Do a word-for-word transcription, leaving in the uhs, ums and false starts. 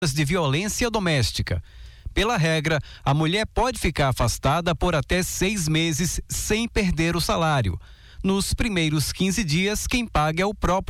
de violência doméstica. Pela regra, a mulher pode ficar afastada por até seis meses sem perder o salário. Nos primeiros quinze dias, quem paga é o próprio